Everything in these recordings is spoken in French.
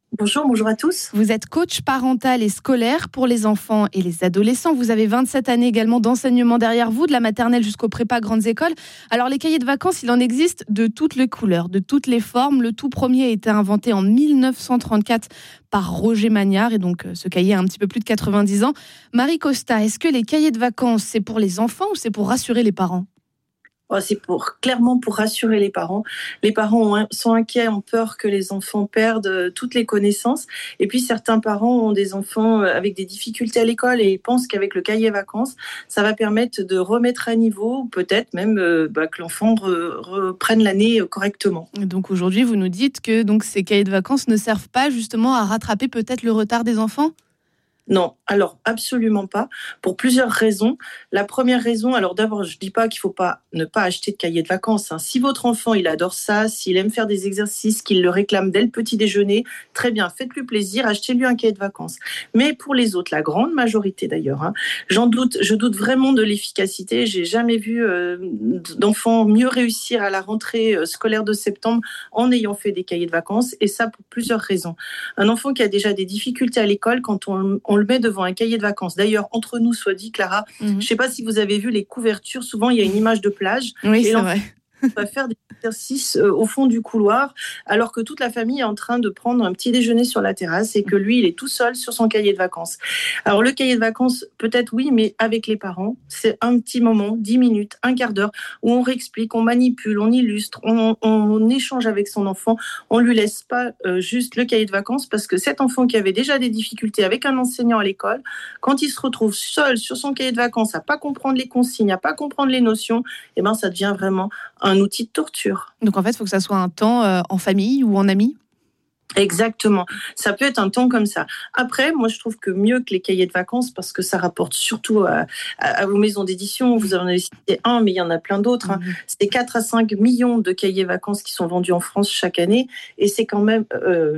Bonjour à tous. Vous êtes coach parental et scolaire pour les enfants et les adolescents. Vous avez 27 années également d'enseignement derrière vous, de la maternelle jusqu'au prépa grandes écoles. Alors les cahiers de vacances, il en existe de toutes les couleurs, de toutes les formes. Le tout premier a été inventé en 1934 par Roger Magnard et donc ce cahier a un petit peu plus de 90 ans. Marie Costa, est-ce que les cahiers de vacances, c'est pour les enfants ou c'est pour rassurer les parents ? C'est clairement pour rassurer les parents. Les parents sont inquiets, ont peur que les enfants perdent toutes les connaissances. Et puis certains parents ont des enfants avec des difficultés à l'école et pensent qu'avec le cahier vacances, ça va permettre de remettre à niveau, peut-être même que l'enfant reprenne l'année correctement. Donc aujourd'hui, vous nous dites que ces cahiers de vacances ne servent pas justement à rattraper peut-être le retard des enfants ? Non, alors absolument pas, pour plusieurs raisons. La première raison, alors d'abord, je dis pas qu'il faut ne pas acheter de cahier de vacances. Si votre enfant, il adore ça, s'il aime faire des exercices, qu'il le réclame dès le petit déjeuner, très bien, faites-lui plaisir, achetez-lui un cahier de vacances. Mais pour les autres, la grande majorité d'ailleurs, je doute vraiment de l'efficacité. J'ai jamais vu d'enfants mieux réussir à la rentrée scolaire de septembre en ayant fait des cahiers de vacances, et ça pour plusieurs raisons. Un enfant qui a déjà des difficultés à l'école, quand on le met devant un cahier de vacances. D'ailleurs, entre nous, soit dit, Clara, je ne sais pas si vous avez vu les couvertures, souvent il y a une image de plage. Oui, c'est vrai. On va faire des exercices au fond du couloir, alors que toute la famille est en train de prendre un petit déjeuner sur la terrasse et que lui, il est tout seul sur son cahier de vacances. Alors le cahier de vacances, peut-être oui, mais avec les parents, c'est un petit moment, 10 minutes, un quart d'heure, où on réexplique, on manipule, on illustre, on échange avec son enfant. On ne lui laisse pas juste le cahier de vacances, parce que cet enfant qui avait déjà des difficultés avec un enseignant à l'école, quand il se retrouve seul sur son cahier de vacances, à ne pas comprendre les consignes, à ne pas comprendre les notions, ça devient vraiment un outil de torture. Donc en fait, il faut que ça soit un temps en famille ou en amis ? Exactement. Ça peut être un temps comme ça. Après, moi, je trouve que mieux que les cahiers de vacances, parce que ça rapporte surtout à vos maisons d'édition. Vous en avez cité un, mais il y en a plein d'autres. C'est 4 à 5 millions de cahiers vacances qui sont vendus en France chaque année. Et c'est quand même...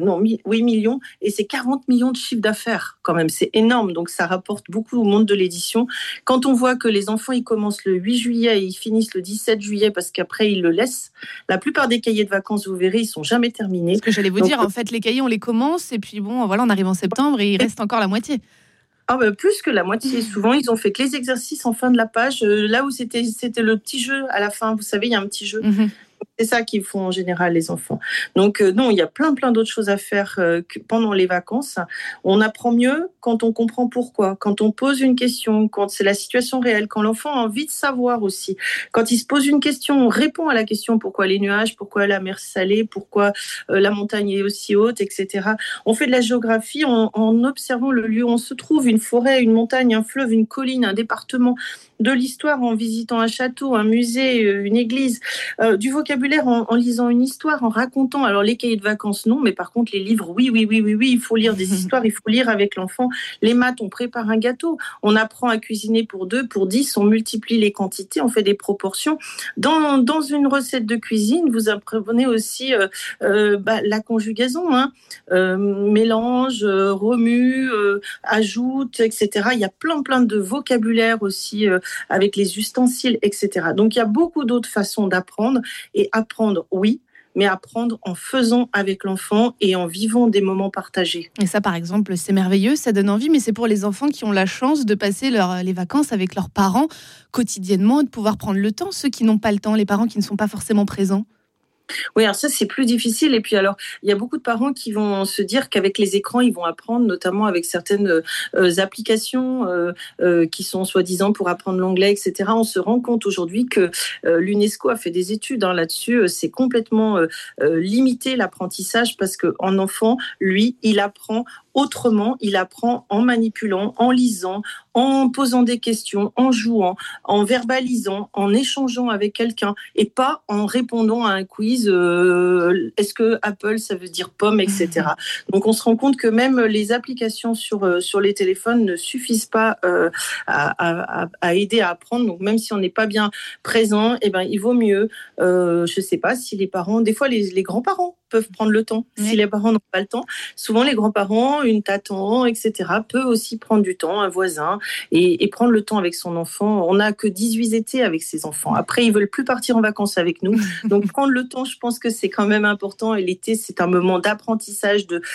8 millions. Et c'est 40 millions de chiffres d'affaires, quand même. C'est énorme. Donc, ça rapporte beaucoup au monde de l'édition. Quand on voit que les enfants, ils commencent le 8 juillet et ils finissent le 17 juillet, parce qu'après, ils le laissent. La plupart des cahiers de vacances, vous verrez, ils sont jamais terminés. Ce que j'allais vous dire, en fait, les cahiers, on les commence et puis on arrive en septembre et il reste encore la moitié. Plus que la moitié. Souvent, ils ont fait que les exercices en fin de la page, là où c'était le petit jeu à la fin. Vous savez, il y a un petit jeu. C'est ça qu'ils font en général, les enfants. Donc non, il y a plein d'autres choses à faire pendant les vacances. On apprend mieux quand on comprend pourquoi, quand on pose une question, quand c'est la situation réelle, quand l'enfant a envie de savoir aussi. Quand il se pose une question, on répond à la question: pourquoi les nuages, pourquoi la mer salée, pourquoi la montagne est aussi haute, etc. On fait de la géographie en observant le lieu où on se trouve, une forêt, une montagne, un fleuve, une colline, un département. De l'histoire en visitant un château, un musée, une église, du vocabulaire en lisant une histoire, en racontant. Alors les cahiers de vacances, non, mais par contre les livres, oui, il faut lire des histoires, il faut lire avec l'enfant. Les maths, on prépare un gâteau, on apprend à cuisiner pour 2, pour 10, on multiplie les quantités, on fait des proportions. Dans une recette de cuisine, vous apprenez aussi la conjugaison, mélange, remue, ajoute, etc. Il y a plein de vocabulaire aussi avec les ustensiles, etc. Donc, il y a beaucoup d'autres façons d'apprendre. Et apprendre, oui, mais apprendre en faisant avec l'enfant et en vivant des moments partagés. Et ça, par exemple, c'est merveilleux, ça donne envie, mais c'est pour les enfants qui ont la chance de passer les vacances avec leurs parents quotidiennement, de pouvoir prendre le temps, ceux qui n'ont pas le temps, les parents qui ne sont pas forcément présents. Oui, alors ça, c'est plus difficile. Et puis alors, il y a beaucoup de parents qui vont se dire qu'avec les écrans, ils vont apprendre, notamment avec certaines applications qui sont soi-disant pour apprendre l'anglais, etc. On se rend compte aujourd'hui que l'UNESCO a fait des études là-dessus. C'est complètement limité l'apprentissage, parce qu'un enfant, lui, il apprend autrement, il apprend en manipulant, en lisant, en posant des questions, en jouant, en verbalisant, en échangeant avec quelqu'un, et pas en répondant à un quiz. Est-ce que Apple, ça veut dire pomme, etc. Donc on se rend compte que même les applications sur les téléphones ne suffisent pas à aider à apprendre. Donc même si on n'est pas bien présent, il vaut mieux, je ne sais pas si les parents, des fois les grands-parents peuvent prendre le temps. Si les parents n'ont pas le temps, souvent les grands-parents, une tante, etc., peut aussi prendre du temps, un voisin, et prendre le temps avec son enfant. On n'a que 18 étés avec ses enfants. Après, ils veulent plus partir en vacances avec nous. Donc prendre le temps, je pense que c'est quand même important. Et l'été, c'est un moment d'apprentissage, de